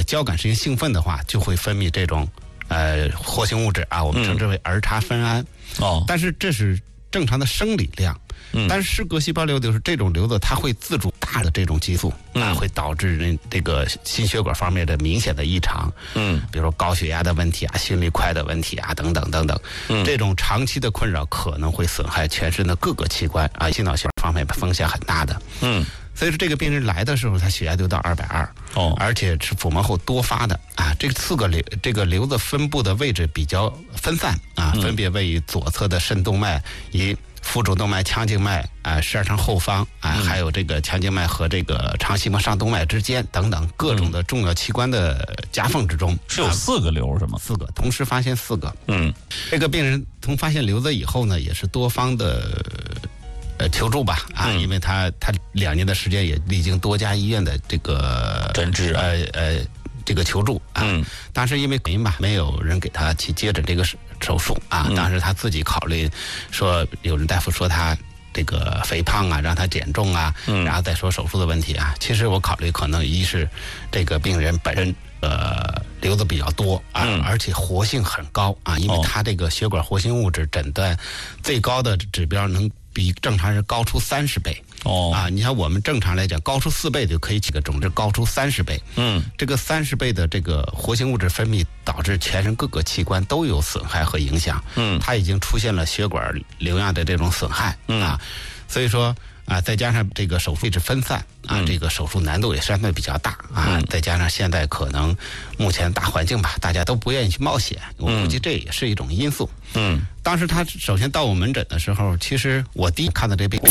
交感神经兴奋的话，就会分泌这种活性物质啊，我们称之为儿茶酚胺。但是这是正常的生理量。但是嗜铬细胞瘤就是这种瘤子，它会自主大的这种激素啊，会导致这个心血管方面的明显的异常。比如说高血压的问题啊，心率快的问题啊，等等等等。这种长期的困扰可能会损害全身的各个器官啊，心脑血管方面风险很大的。所以说这个病人来的时候，他血压就到220，而且是腹膜后多发的啊。这个瘤子分布的位置比较分散啊，分别位于左侧的肾动脉以腹主动脉、腔静脉啊、十二肠后方啊，还有这个腔静脉和这个肠系膜上动脉之间等等各种的重要器官的夹缝之中。 是有4个瘤是吗 ？4个，同时发现4个。这个病人从发现瘤子以后呢，也是多方的求助吧啊，因为他2年的时间也历经多家医院的这个诊治这个求助啊。当时因为原因吧，没有人给他去接诊这个手术啊。当时他自己考虑说，有人大夫说他这个肥胖啊，让他减重啊，然后再说手术的问题啊。其实我考虑可能一是这个病人本身瘤子比较多啊，而且活性很高啊，因为他这个血管活性物质诊断最高的指标能比正常人高出30倍。你像我们正常来讲，高出4倍就可以起个肿，这高出30倍。这个30倍的这个活性物质分泌，导致全身各个器官都有损害和影响。它已经出现了血管瘤样的这种损害啊，所以说啊，再加上这个手术位置分散啊，这个手术难度也相对比较大啊，再加上现在可能目前大环境吧，大家都不愿意去冒险，我估计这也是一种因素。当时他首先到我门诊的时候，其实我第一看到这病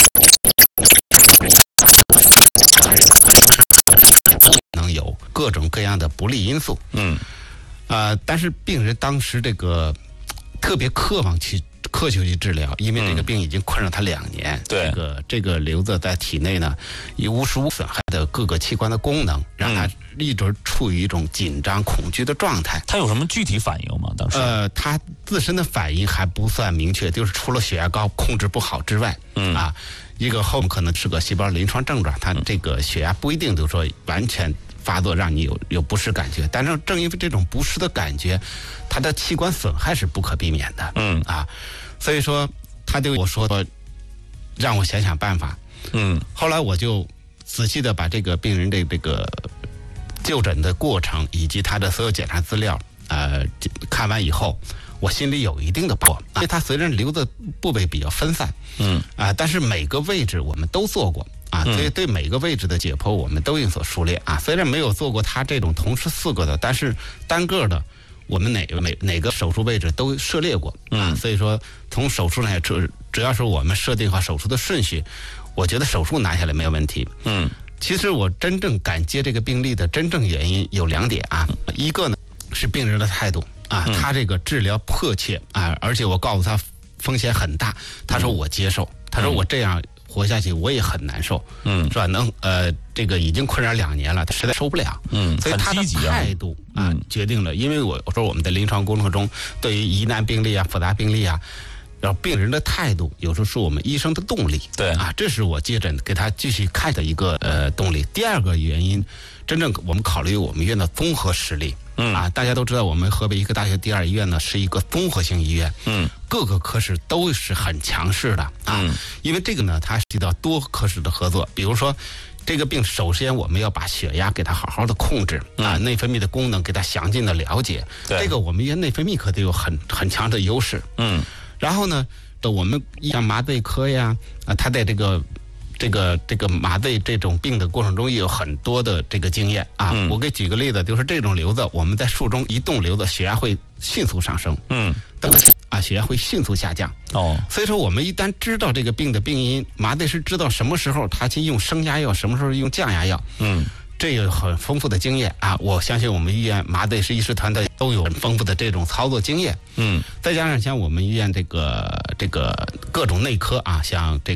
能有各种各样的不利因素。但是病人当时这个特别渴望去科学去治疗，因为这个病已经困扰他2年。这个瘤子在体内呢，以无时无损害的各个器官的功能，让他一直处于一种紧张恐惧的状态。 他有什么具体反应吗？当时他自身的反应还不算明确，就是除了血压高控制不好之外，一个后面可能是个细胞临床症状，他这个血压不一定就是说完全发作让你有不适感觉，但是正因为这种不适的感觉，他的器官损害是不可避免的。所以说他对我说让我想想办法。后来我就仔细的把这个病人的这个就诊的过程以及他的所有检查资料看完以后，我心里有一定的把握，因为他虽然瘤子部位比较分散，但是每个位置我们都做过啊，所以对每个位置的解剖我们都有所熟练啊。虽然没有做过他这种同时4个的，但是单个的我们哪个手术位置都涉猎过啊。所以说从手术上只要是我们设定好手术的顺序，我觉得手术拿下来没有问题。其实我真正敢接这个病例的真正原因有2点啊，一个呢是病人的态度啊，他这个治疗迫切啊，而且我告诉他风险很大，他说我接受，他说我这样活下去我也很难受，是吧？这个已经困扰2年了，他实在受不了，所以他的态度啊决定了，因为我说我们的临床工作中，对于疑难病例啊、复杂病例啊，然后病人的态度有时候是我们医生的动力， 对啊， 这是我接诊给他继续看的一个动力。第二个原因，真正我们考虑我们医院的综合实力。大家都知道我们河北医科大学第2医院呢是一个综合性医院，各个科室都是很强势的啊。因为这个呢，它涉及到多科室的合作。比如说，这个病首先我们要把血压给它好好的控制啊，内分泌的功能给它详尽的了解。这个我们医院内分泌科都有很强的优势。然后呢，我们像麻醉科呀，它在这个麻醉这种病的过程中也有很多的这个经验啊。我给举个例子，就是这种瘤子，我们在术中一动瘤子，血压会迅速上升，血压会迅速下降。所以说我们一旦知道这个病的病因，麻醉师知道什么时候他去用升压药，什么时候用降压药。这有很丰富的经验啊！我相信我们医院麻醉师医师团队都有很丰富的这种操作经验。再加上像我们医院这个各种内科啊，像这